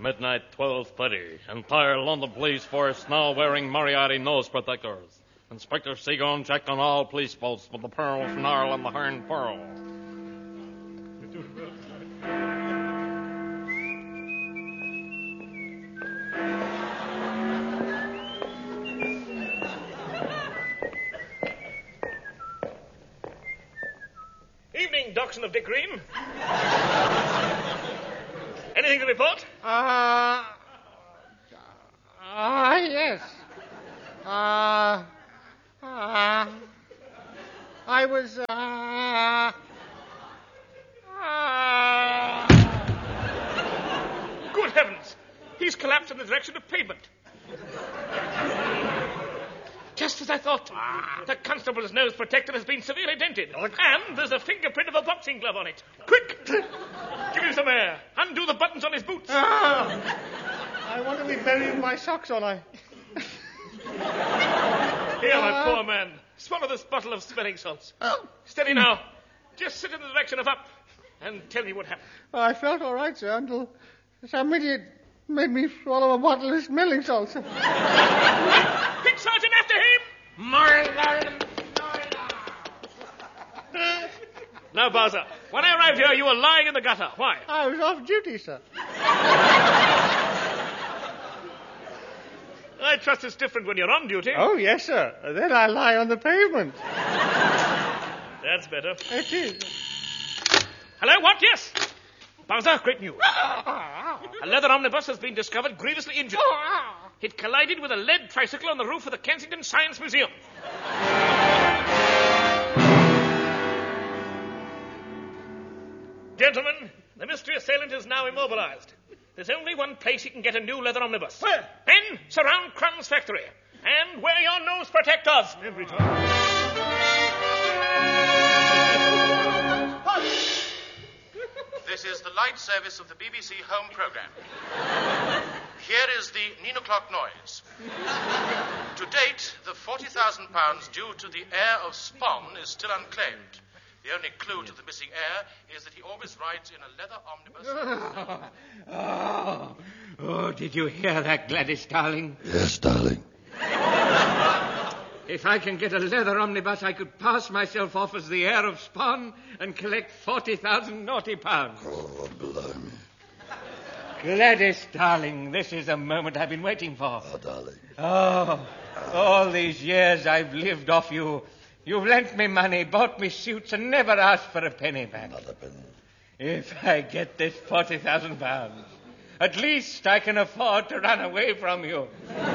Midnight 12:30. Entire London police force now wearing Moriarty nose protectors. Inspector Seagon checked on all police boats with the Pearl, Snarl, and the Hern Pearl. Evening, Dachshund of Dick Green. Anything to report? Yes. I was, Good heavens! He's collapsed in the direction of pavement. Just as I thought. The constable's nose protector has been severely dented. And there's a fingerprint of a boxing glove on it. Quick! Give him some air. Undo the buttons on his boots. I want to be buried with my socks on. Here, my poor man. Swallow this bottle of smelling salts. Steady now. Just sit in the direction of up and tell me what happened. I felt all right, sir, until some idiot made me swallow a bottle of smelling salts. Quick, Sergeant, after him! Now, Bowser, when I arrived here, you were lying in the gutter. Why? I was off duty, sir. I trust it's different when you're on duty. Oh, yes, sir. Then I lie on the pavement. That's better. It is. Hello, what? Yes. Bowser, great news. A leather omnibus has been discovered grievously injured. It collided with a lead tricycle on the roof of the Kensington Science Museum. Gentlemen, the mystery assailant is now immobilized. There's only one place he can get a new leather omnibus. Where? Men, surround Crumb's factory. And wear your nose protectors. Every time. This is the light service of the BBC Home Programme. Here is the 9 o'clock noise. To date, the £40,000 due to the heir of Spon is still unclaimed. The only clue to the missing heir is that he always rides in a leather omnibus. Oh, did you hear that, Gladys, darling? Yes, darling. If I can get a leather omnibus, I could pass myself off as the heir of Spon and collect 40,000 naughty pounds. Oh, blimey. Gladys, darling, this is a moment I've been waiting for. Oh, darling. Oh, all these years I've lived off you. You've lent me money, bought me suits, and never asked for a penny back. Not a penny. If I get this 40,000 pounds, at least I can afford to run away from you.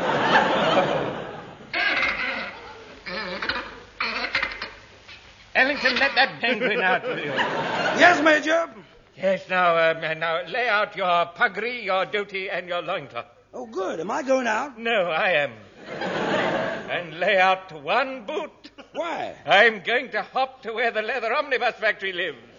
Ellington, let that penguin out with you. Yes, Major. Yes, now lay out your puggree, your duty, and your loincloth. Oh, good. Am I going out? No, I am. And lay out one boot. Why? I'm going to hop to where the leather omnibus factory lives.